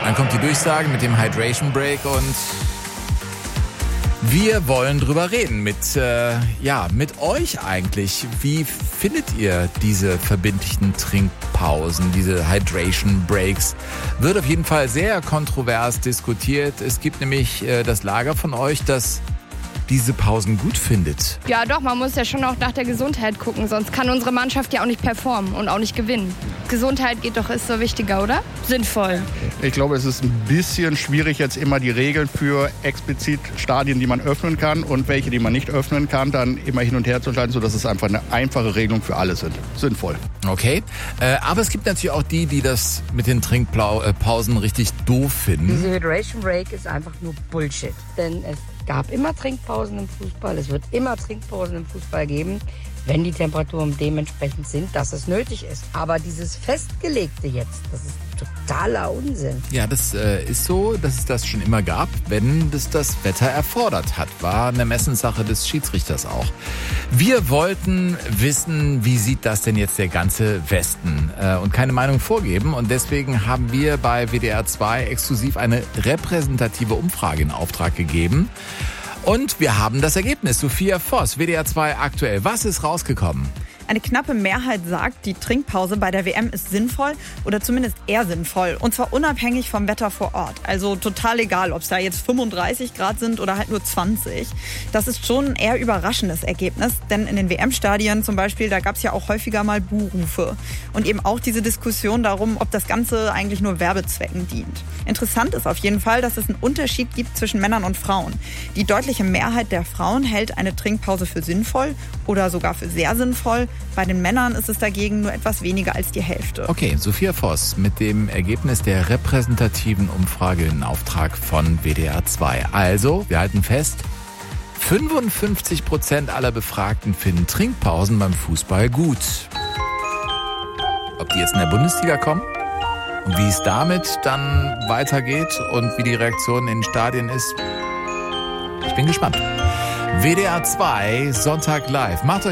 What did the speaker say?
Dann kommt die Durchsage mit dem Hydration Break und wir wollen drüber reden mit euch eigentlich. Wie findet ihr diese verbindlichen Trinkpausen, diese Hydration Breaks? Wird auf jeden Fall sehr kontrovers diskutiert. Es gibt nämlich das Lager von euch, das diese Pausen gut findet. Ja doch, man muss ja schon auch nach der Gesundheit gucken, sonst kann unsere Mannschaft ja auch nicht performen und auch nicht gewinnen. Gesundheit ist so wichtiger, oder? Sinnvoll. Ich glaube, es ist ein bisschen schwierig, jetzt immer die Regeln für explizit Stadien, die man öffnen kann und welche, die man nicht öffnen kann, dann immer hin und her zu schalten, sodass es einfach eine einfache Regelung für alle sind. Sinnvoll. Okay, aber es gibt natürlich auch die das mit den Trinkpausen richtig doof finden. Diese Hydration Break ist einfach nur Bullshit. Denn es gab immer Trinkpausen im Fußball. Es wird immer Trinkpausen im Fußball geben, wenn die Temperaturen dementsprechend sind, dass es nötig ist. Aber dieses Festgelegte jetzt, das ist totaler Unsinn. Ja, das ist so, dass es das schon immer gab, wenn das Wetter erfordert hat. War eine Messenssache des Schiedsrichters auch. Wir wollten wissen, wie sieht das denn jetzt der ganze Westen? Und keine Meinung vorgeben. Und deswegen haben wir bei WDR 2 exklusiv eine repräsentative Umfrage in Auftrag gegeben. Und wir haben das Ergebnis. Sophia Voss, WDR 2 aktuell. Was ist rausgekommen? Eine knappe Mehrheit sagt, die Trinkpause bei der WM ist sinnvoll oder zumindest eher sinnvoll. Und zwar unabhängig vom Wetter vor Ort. Also total egal, ob es da jetzt 35 Grad sind oder halt nur 20. Das ist schon ein eher überraschendes Ergebnis. Denn in den WM-Stadien zum Beispiel, da gab es ja auch häufiger mal Buhrufe. Und eben auch diese Diskussion darum, ob das Ganze eigentlich nur Werbezwecken dient. Interessant ist auf jeden Fall, dass es einen Unterschied gibt zwischen Männern und Frauen. Die deutliche Mehrheit der Frauen hält eine Trinkpause für sinnvoll oder sogar für sehr sinnvoll. Bei den Männern ist es dagegen nur etwas weniger als die Hälfte. Okay, Sophia Voss mit dem Ergebnis der repräsentativen Umfrage in Auftrag von WDR 2. Also, wir halten fest, 55% aller Befragten finden Trinkpausen beim Fußball gut. Ob die jetzt in der Bundesliga kommen und wie es damit dann weitergeht und wie die Reaktion in den Stadien ist, ich bin gespannt. WDR 2, Sonntag live. Macht euch